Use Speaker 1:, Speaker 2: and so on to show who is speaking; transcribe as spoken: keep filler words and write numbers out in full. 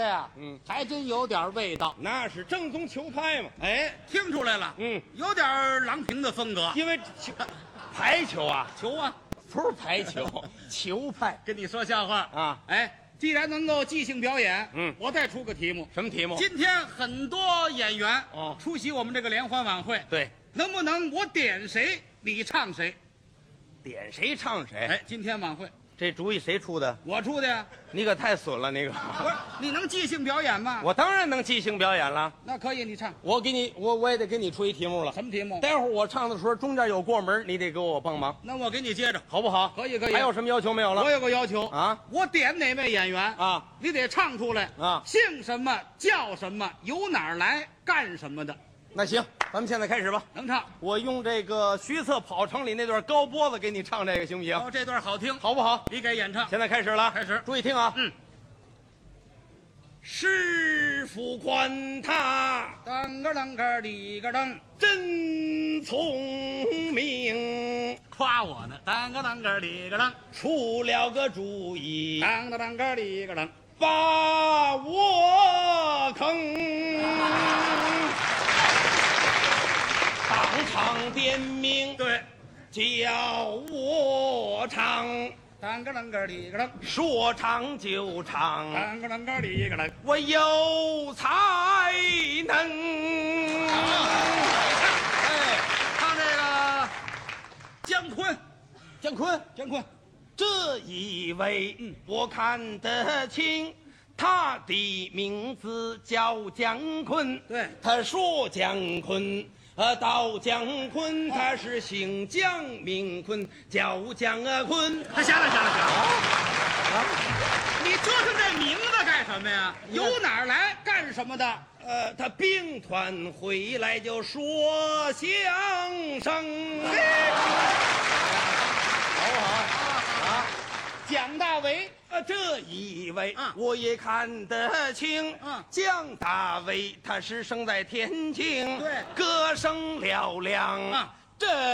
Speaker 1: 的呀，
Speaker 2: 嗯，
Speaker 1: 还真有点味道。
Speaker 2: 那是正宗球拍嘛。
Speaker 1: 哎，听出来了，
Speaker 2: 嗯，
Speaker 1: 有点郎平的风格。
Speaker 2: 因为球排球啊，
Speaker 1: 球啊，
Speaker 2: 不是排球，球拍
Speaker 1: 跟你说笑话
Speaker 2: 啊。
Speaker 1: 哎，既然能够即兴表演，
Speaker 2: 嗯，
Speaker 1: 我再出个题目。
Speaker 2: 什么题目？
Speaker 1: 今天很多演员
Speaker 2: 哦
Speaker 1: 出席我们这个联欢晚会，
Speaker 2: 对，
Speaker 1: 能不能我点谁你唱谁？
Speaker 2: 点谁唱谁。
Speaker 1: 哎，今天晚会
Speaker 2: 这主意谁出的？
Speaker 1: 我出的呀。
Speaker 2: 你可太损了，那个。
Speaker 1: 不是，你能即兴表演吗？
Speaker 2: 我当然能即兴表演了。
Speaker 1: 那可以，你唱
Speaker 2: 我给你，我我也得给你出一题目了。
Speaker 1: 什么题目？
Speaker 2: 待会儿我唱的时候中间有过门，你得给我帮忙，
Speaker 1: 那我给你接着。
Speaker 2: 好不好？
Speaker 1: 可以可以
Speaker 2: 还有什么要求没有了？
Speaker 1: 我有个要求
Speaker 2: 啊，
Speaker 1: 我点哪位演员
Speaker 2: 啊，
Speaker 1: 你得唱出来
Speaker 2: 啊，
Speaker 1: 姓什么叫什么，由哪儿来干什么的。
Speaker 2: 那行，咱们现在开始吧。
Speaker 1: 能唱？
Speaker 2: 我用这个徐策跑城里那段高波子给你唱这个，行不行？
Speaker 1: 哦，这段好听，
Speaker 2: 好不好？
Speaker 1: 你给演唱。
Speaker 2: 现在开始了，
Speaker 1: 开始
Speaker 2: 注意听啊。
Speaker 1: 嗯。
Speaker 2: 师傅管他
Speaker 1: 当个当个里个当，
Speaker 2: 真聪明，
Speaker 1: 夸我呢。当个当个里个当，
Speaker 2: 出了个主意，
Speaker 1: 当个当个里个当，
Speaker 2: 把我坑。当场点名，
Speaker 1: 对，
Speaker 2: 叫我唱，
Speaker 1: 当个当个里个当，
Speaker 2: 说唱就唱，
Speaker 1: 当个当个里个当。
Speaker 2: 我有才能。
Speaker 1: 哎，唱这个姜昆，
Speaker 2: 姜昆，
Speaker 1: 姜昆，
Speaker 2: 这一位，
Speaker 1: 嗯，
Speaker 2: 我看得清，他的名字叫姜昆。
Speaker 1: 对，
Speaker 2: 他说姜昆。呃，到姜昆，他是姓姜名昆，叫姜啊昆。
Speaker 1: 他行了行了行了，啊，你折腾这名字干什么呀？由哪儿来干什么的？
Speaker 2: 呃，他兵团回来就说相声，好不好？啊，
Speaker 1: 蒋大为，
Speaker 2: 呃，这一位，
Speaker 1: 嗯
Speaker 2: 我也看得清。
Speaker 1: 嗯
Speaker 2: 姜大为他是生在天津，
Speaker 1: 对
Speaker 2: 歌声嘹亮。
Speaker 1: 嗯
Speaker 2: 这。